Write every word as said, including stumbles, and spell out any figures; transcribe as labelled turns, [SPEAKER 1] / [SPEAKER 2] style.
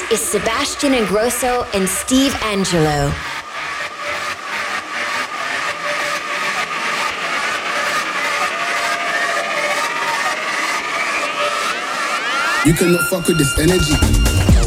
[SPEAKER 1] is Sebastian Ingrosso and Steve Angelo.
[SPEAKER 2] You cannot fuck with this energy.